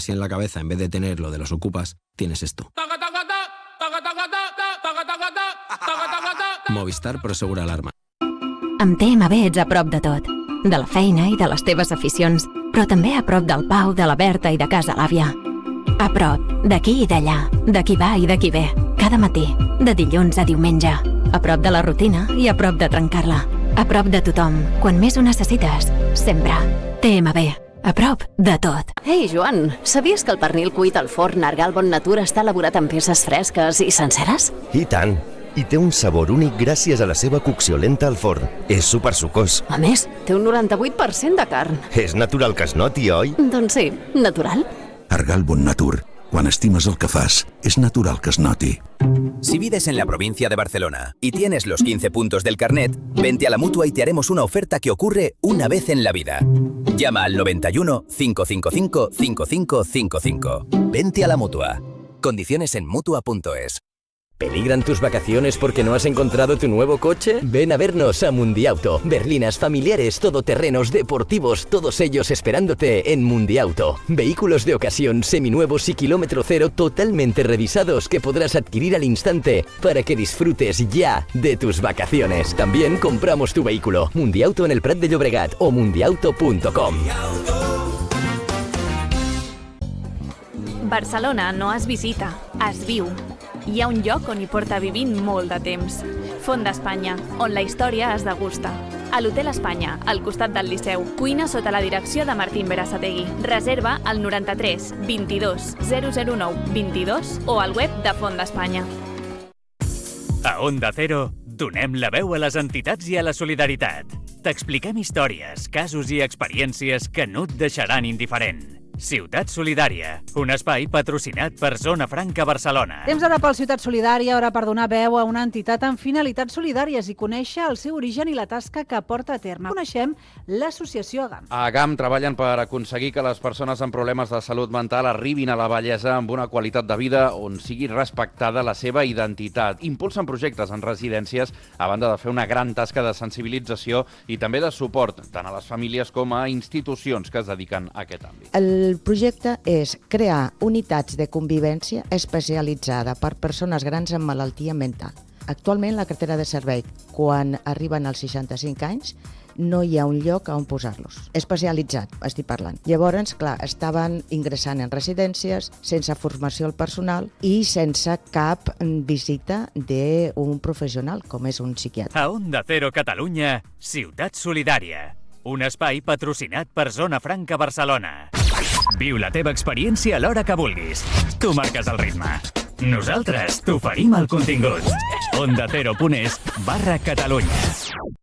si en la cabeza, en vez de tener lo de los ocupas, tienes esto. Movistar Prosegura Alarma. Amb TMB ets a prop de tot. De la feina i de les teves aficions, però també a prop del Pau, de la Berta i de casa l'àvia. A prop, d'aquí i d'allà, de qui va i de qui ve, cada matí, de dilluns a diumenge. A prop de la rutina i a prop de trencar-la. A prop de tothom, quan més ho necessites, sempre. TMB, a prop de tot. Ei, Joan, sabies que el pernil cuit al forn Argal Bon Natura està elaborat amb peces fresques i senceres? I tant! I té un sabor únic gràcies a la seva cocció lenta al forn. És supersucós. A més, té un 98% de carn. És natural que es noti, oi? Doncs sí, natural. Argal Bon Natur. Quan estimes el que fas, es natural que es noti. Si vives en la provincia de Barcelona y tienes los 15 puntos del carnet, vente a la Mutua y te haremos una oferta que ocurre una vez en la vida. Llama al 91 555 5555. Vente a la Mutua. Condiciones en Mutua.es. ¿Peligran tus vacaciones porque no has encontrado tu nuevo coche? Ven a vernos a Mundiauto. Berlinas familiares, todoterrenos, deportivos, todos ellos esperándote en Mundiauto. Vehículos de ocasión, seminuevos y kilómetro cero totalmente revisados que podrás adquirir al instante para que disfrutes ya de tus vacaciones. También compramos tu vehículo. Mundiauto en el Prat de Llobregat o mundiauto.com. Barcelona no es visita, es viu. Hi ha un lloc on hi porta vivint molt de temps. Font d'Espanya, on la història es degusta. A l'Hotel Espanya, al costat del Liceu. Cuina sota la direcció de Martín Berasategui. Reserva al 93 22 009 22 o al web de Font d'Espanya. A Onda Cero, donem la veu a les entitats i a la solidaritat. T'expliquem històries, casos i experiències que no et deixaran indiferent. Ciutat Solidària, un espai patrocinat per Zona Franca Barcelona. Temps ara pel Ciutat Solidària, hora per donar veu a una entitat amb finalitats solidàries i conèixer el seu origen i la tasca que porta a terme. Coneixem l'associació AGAM. A AGAM treballen per aconseguir que les persones amb problemes de salut mental arribin a la vellesa amb una qualitat de vida on sigui respectada la seva identitat. Impulsen projectes en residències a banda de fer una gran tasca de sensibilització i també de suport tant a les famílies com a institucions que es dediquen a aquest àmbit. El projecte és crear unitats de convivència especialitzada per persones grans amb malaltia mental. Actualment, la cartera de servei, quan arriben als 65 anys, no hi ha un lloc on posar-los. Especialitzat, estic parlant. Llavors, clar, estaven ingressant en residències, sense formació al personal i sense cap visita d'un professional, com és un psiquiatre. A Onda Cero Catalunya, Ciutat Solidària. Un espai patrocinat per Zona Franca Barcelona. Viu la teva experiència a l'hora que vulguis. Tu marques el ritme. Nosaltres t'oferim el contingut. ondacero.es/Catalunya.